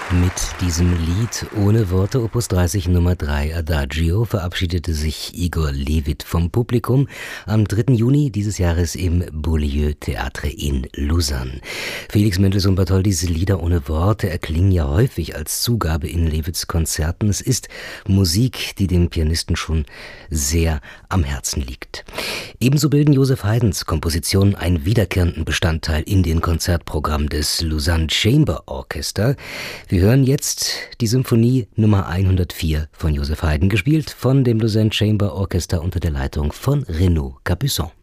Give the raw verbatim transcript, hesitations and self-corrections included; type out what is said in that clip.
Mit diesem Lied ohne Worte Opus dreißig Nummer drei Adagio verabschiedete sich Igor Levit vom Publikum am dritten Juni dieses Jahres im Beaulieu Theatre in Lausanne. Felix Mendelssohn Bartholdys Lieder ohne Worte erklingen ja häufig als Zugabe in Levits Konzerten. Es ist Musik, die dem Pianisten schon sehr am Herzen liegt. Ebenso bilden Joseph Haydns Kompositionen einen wiederkehrenden Bestandteil in den Konzertprogrammen des Lausanne Chamber Orchestra. Wir hören jetzt die Symphonie Nummer hundertvier von Joseph Haydn, gespielt von dem Lausanne Chamber Orchestra unter der Leitung von Renaud Capuçon.